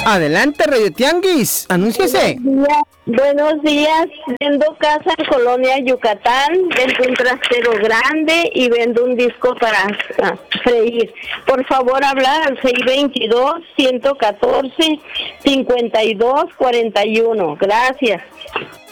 Adelante, Radio Tianguis, anúnciese. Buenos días, vendo casa en Colonia Yucatán, vendo un trastero grande y vendo un disco para freír. Por favor, hablar al 622-114-5241. Gracias.